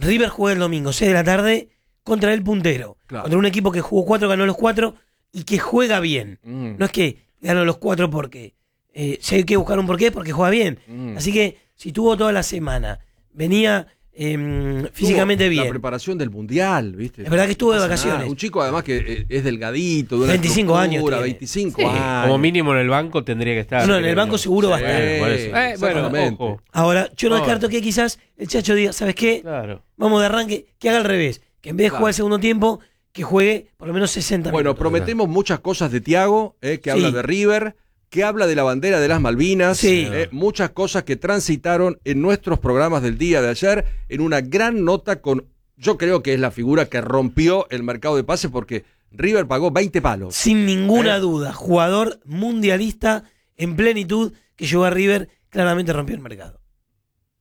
River juega el domingo, 6 de la tarde, contra el puntero. Claro. Contra un equipo que jugó 4, ganó los 4 y que juega bien. No es que ganó los 4 porque... si hay que buscar un porqué, porque juega bien. Así que si tuvo toda la semana, venía físicamente bien. La preparación del Mundial, ¿viste? Es verdad que estuvo de No pasa vacaciones. nada. Un chico además que es delgadito, de una 25 años estructura, tiene. 25 Sí. años. Como mínimo en el banco tendría que estar. No, en el banco seguro va a estar. Por eso. Bueno, exactamente. ojo. Ahora, yo no Ahora. descarto que quizás el Chacho diga, ¿sabes qué? Claro. Vamos de arranque, que haga al revés. Que en vez de Claro. jugar el segundo tiempo, que juegue por lo menos 60 Bueno, minutos. prometemos muchas cosas de Thiago, que Sí. habla de River, que habla de la bandera de las Malvinas, Sí. muchas cosas que transitaron en nuestros programas del día de ayer, en una gran nota con, yo creo que es la figura que rompió el mercado de pases porque River pagó 20 palos. Sin ninguna duda, jugador mundialista en plenitud que llegó a River, claramente rompió el mercado.